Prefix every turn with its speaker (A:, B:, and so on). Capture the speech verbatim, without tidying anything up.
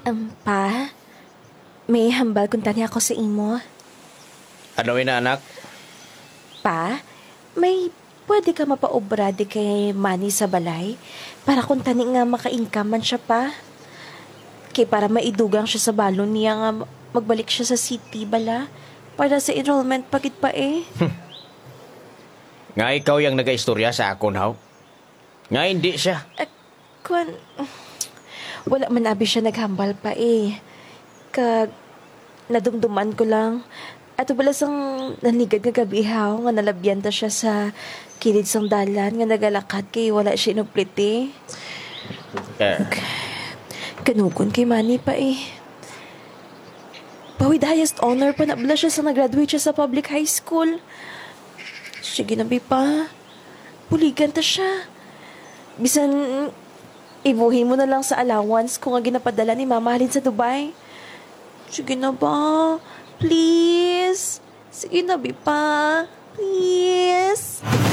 A: Um, pa, may hambal kung tani ako sa imo.
B: Ano ina anak?
A: Pa, may pwede ka mapaobra di kay Manny sa balay para kung tani nga maka-income man siya pa. Kay para maidugang siya sa balon niya nga magbalik siya sa city bala para sa enrollment pagit pa eh.
B: Nga ikaw yung nag-istorya sa akon, haw? Nga hindi siya.
A: At kung wala man abi siya naghambal pa eh. Kag nadumduman ko lang. At wala sang nanigad nga gabihaw nga nalabyan ta siya sa kilid sang dalan nga nagalakad kay wala siya inupliti.
B: Eh,
A: Kanugon kay Manny pa eh. With highest honor pa nabla siya sa nag-graduate siya sa public high school. Sige na pa. Puligan ta siya. Bisan ibuhin mo na lang sa allowance kung nga ginapadala ni Mama halin sa Dubai. Sige na ba? Please. Sige na pa. Please.